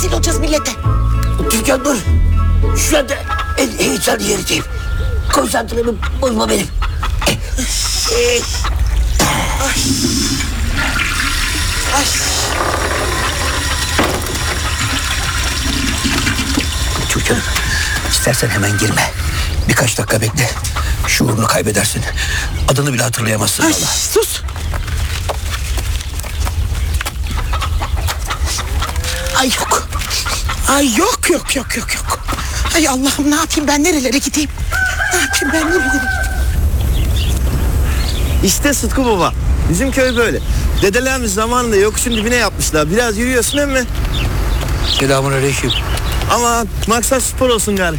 rezil olacağız millete. Türkan dur. Şu anda en heyecanlı yerdeyim. Konsantremi bozma benim. Türkan, istersen hemen girme. Birkaç dakika bekle. Şuurunu kaybedersin. Adını bile hatırlayamazsın Ay, valla. sus. Ay yok. Ay yok. Ay Allah'ım ne yapayım ben nerelere gideyim? Ne yapayım ben nerelere gideyim? İşte Sıtkı Baba. Bizim köy böyle. Dedelerimiz zamanında yokuşun dibine yapmışlar. Biraz yürüyorsun değil mi? Selamünaleyküm. Ama maksat spor olsun gari.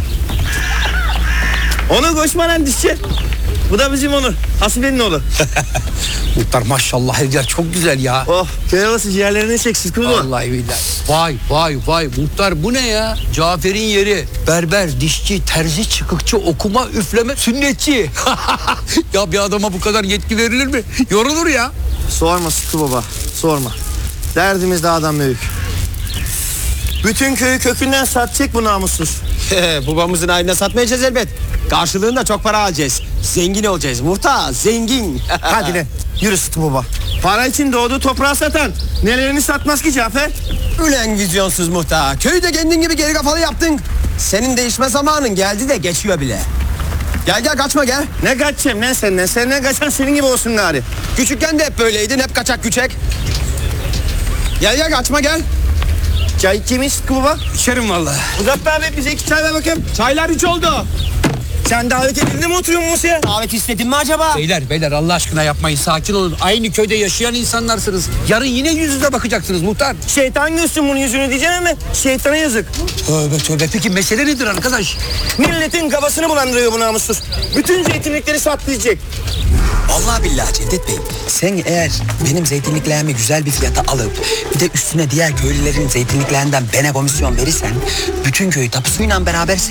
Onur koşmadan dişçi. Bu da bizim Onur. Hasibe'nin oğlu. Muhtar maşallah her yer çok güzel ya. Oh, köy havası ciğerlerini çek Sıtkı Baba. Vallahi billahi. Vay muhtar bu ne ya? Cafer'in yeri. Berber, dişçi, terzi, çıkıkçı, okuma, üfleme, sünnetçi. Ya bir adama bu kadar yetki verilir mi? Yorulur ya. Sorma Sıtkı Baba, sorma. Derdimiz dağdan büyük. Bütün köyü kökünden satacak bu namussuz. Babamızın ayrına satmayacağız elbet. Karşılığında çok para alacağız. Zengin olacağız. Muhtar zengin. Hadi lan, yürü Sıtkı Baba. Para için doğduğu toprağı satan nelerini satmaz ki Cafer? Ülen vizyonsuz muhtar. Köyü de kendin gibi geri kafalı yaptın. Senin değişme zamanın geldi de geçiyor bile. Gel kaçma gel. Ne kaçacağım lan senden? Senden kaçan senin gibi olsun gari. Küçükken de hep böyleydin. Hep kaçak küçek. Gel kaçma gel. Çay içeyim mi Sıtkı Baba? İçerim vallahi. Muzaffer abi bize 2 çay ver bakayım. Çaylar hiç oldu. Sen davet edildi mi oturuyorsun Musa'ya? Davet istedin mi acaba? Beyler Allah aşkına yapmayın, sakin olun. Aynı köyde yaşayan insanlarsınız. Yarın yine yüz yüze bakacaksınız muhtar. Şeytan görsün bunun yüzünü diyeceğim ama şeytana yazık. Tövbe. Peki mesele nedir arkadaş? Milletin kafasını bulandırıyor bu namussuz. Bütün zeytinlikleri satlayacak. Vallahi billahi Cevdet Bey, sen eğer benim zeytinliklerimi güzel bir fiyata alıp bir de üstüne diğer köylülerin zeytinliklerinden bana komisyon verirsen bütün köyü tapusuyla beraber